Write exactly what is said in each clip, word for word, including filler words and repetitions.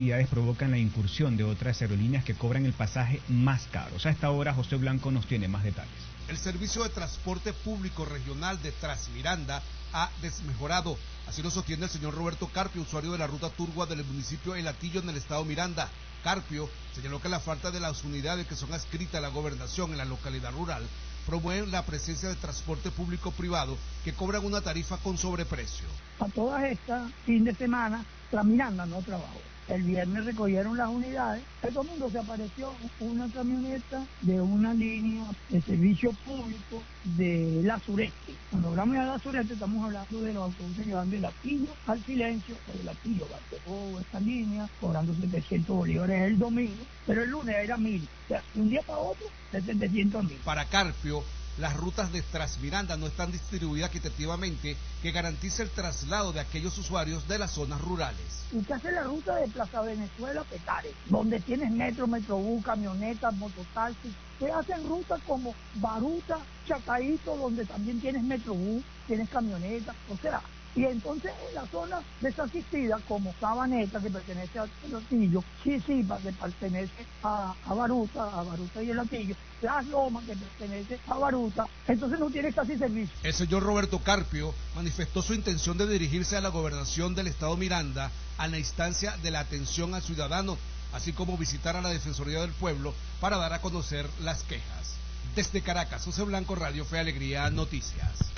provocan la incursión de otras aerolíneas que cobran el pasaje más caro. A esta hora José Blanco nos tiene más detalles. El servicio de transporte público regional de Transmiranda ha desmejorado. Así lo sostiene el señor Roberto Carpio, usuario de la ruta Turgua del municipio El Hatillo en el estado Miranda. Carpio señaló que la falta de las unidades que son adscritas a la gobernación en la localidad rural promueven la presencia de transporte público privado que cobran una tarifa con sobreprecio. A todas estas, fin de semana, Transmiranda no trabajó. El viernes recogieron las unidades, el domingo se apareció una camioneta de una línea de servicio público de la Sureste. Cuando hablamos de la Sureste estamos hablando de los autobuses que van de Latillo al Silencio, o de Latillo a esta línea, cobrando setecientos bolívares el domingo, pero el lunes era mil, o sea, de un día para otro, de setecientos a mil. Para Carpio, las rutas de Transmiranda no están distribuidas equitativamente que garantice el traslado de aquellos usuarios de las zonas rurales. Usted hace la ruta de Plaza Venezuela a Petare, donde tienes metro, metrobús, camionetas, mototaxis. Usted hacen rutas como Baruta, Chacaíto, donde también tienes metrobús, tienes camionetas, o sea. Y entonces en la zona desasistida, como Sabaneta, que pertenece al Latillo, Chisipa, que pertenece a, a Baruta, a Baruta y el Latillo, Las Lomas, que pertenece a Baruta, entonces no tiene casi servicio. El señor Roberto Carpio manifestó su intención de dirigirse a la gobernación del estado Miranda a la instancia de la atención al ciudadano, así como visitar a la Defensoría del Pueblo para dar a conocer las quejas. Desde Caracas, José Blanco, Radio Fe Alegría Noticias.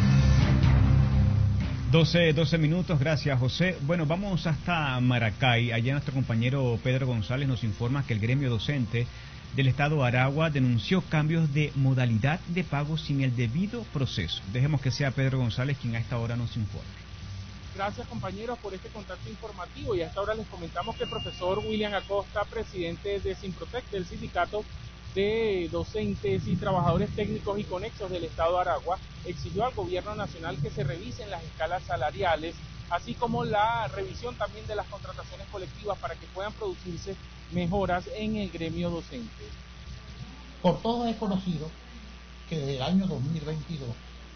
doce, doce minutos, gracias José. Bueno, vamos hasta Maracay. Allá nuestro compañero Pedro González nos informa que el gremio docente del estado Aragua denunció cambios de modalidad de pago sin el debido proceso. Dejemos que sea Pedro González quien a esta hora nos informe. Gracias compañeros por este contacto informativo y a esta hora les comentamos que el profesor William Acosta, presidente de Simprotec, del sindicato de docentes y trabajadores técnicos y conexos del estado de Aragua, exigió al gobierno nacional que se revisen las escalas salariales, así como la revisión también de las contrataciones colectivas para que puedan producirse mejoras en el gremio docente. Por todos es conocido que desde el año dos mil veintidós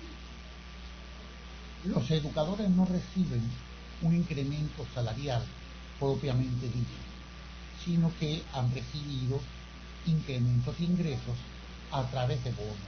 los educadores no reciben un incremento salarial propiamente dicho, sino que han recibido incrementos de ingresos a través de bonos.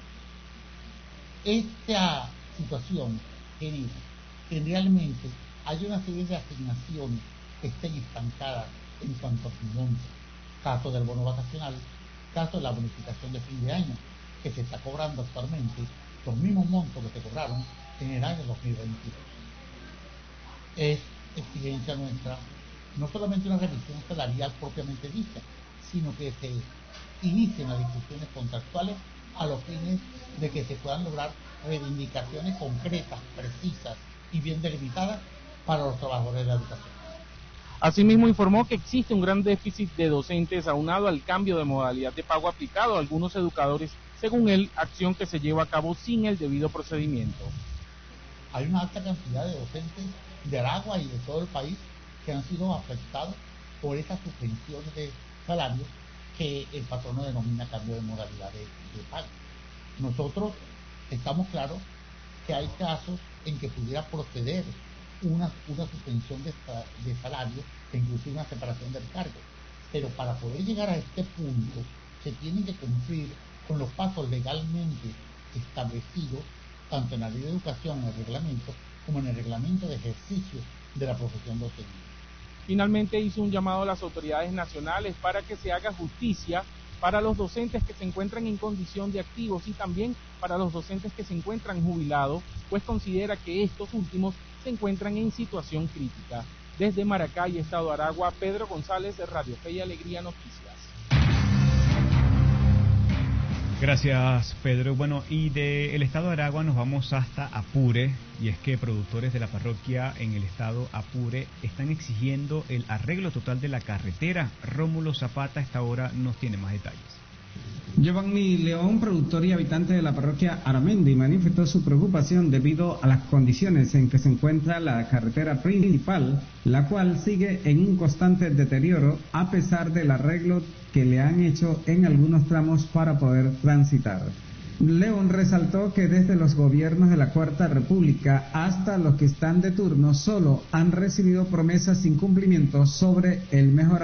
Esta situación genera que realmente hay una serie de asignaciones que estén estancadas en cuanto a su monto. Caso del bono vacacional, caso de la bonificación de fin de año, que se está cobrando actualmente los mismos montos que se cobraron en el año dos mil veintidós. Es exigencia nuestra no solamente una revisión salarial propiamente dicha, sino que se inicien las discusiones contractuales a los fines de que se puedan lograr reivindicaciones concretas, precisas y bien delimitadas para los trabajadores de la educación. Asimismo informó que existe un gran déficit de docentes aunado al cambio de modalidad de pago aplicado a algunos educadores, según él, acción que se lleva a cabo sin el debido procedimiento. Hay una alta cantidad de docentes de Aragua y de todo el país que han sido afectados por esas suspensiones de salarios que el patrono denomina cambio de modalidad de, de pago. Nosotros estamos claros que hay casos en que pudiera proceder una, una suspensión de, de salario e inclusive una separación del cargo, pero para poder llegar a este punto se tienen que cumplir con los pasos legalmente establecidos tanto en la ley de educación, en el reglamento, como en el reglamento de ejercicio de la profesión docente. Finalmente hizo un llamado a las autoridades nacionales para que se haga justicia para los docentes que se encuentran en condición de activos y también para los docentes que se encuentran jubilados, pues considera que estos últimos se encuentran en situación crítica. Desde Maracay, estado de Aragua, Pedro González, Radio Fe y Alegría Noticias. Gracias, Pedro. Bueno, y del estado de Aragua nos vamos hasta Apure, y es que productores de la parroquia en el estado Apure están exigiendo el arreglo total de la carretera. Rómulo Zapata a esta hora nos tiene más detalles. Giovanni León, productor y habitante de la parroquia Aramendi, manifestó su preocupación debido a las condiciones en que se encuentra la carretera principal, la cual sigue en un constante deterioro a pesar del arreglo que le han hecho en algunos tramos para poder transitar. León resaltó que desde los gobiernos de la Cuarta República hasta los que están de turno solo han recibido promesas sin cumplimiento sobre el mejoramiento